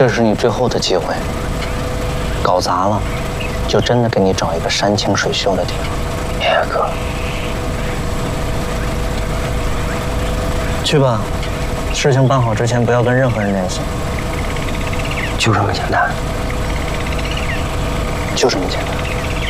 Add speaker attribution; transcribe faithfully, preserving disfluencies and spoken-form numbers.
Speaker 1: 这是你最后的机会。搞砸了，就真的给你找一个山清水秀的地方。
Speaker 2: 爷哥，
Speaker 1: 去吧，事情办好之前不要跟任何人联系。
Speaker 2: 就这么简单？
Speaker 1: 就这么简单。